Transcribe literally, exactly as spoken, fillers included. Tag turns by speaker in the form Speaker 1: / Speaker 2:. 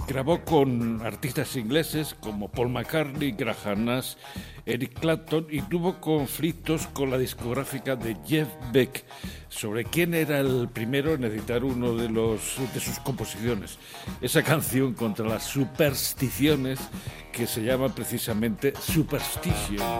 Speaker 1: Grabó con artistas ingleses como Paul McCartney, Graham Nash, Eric Clapton y tuvo conflictos con la discográfica de Jeff Beck sobre quién era el primero en editar uno de, los, de sus composiciones. Esa canción contra las supersticiones que se llama precisamente Superstition.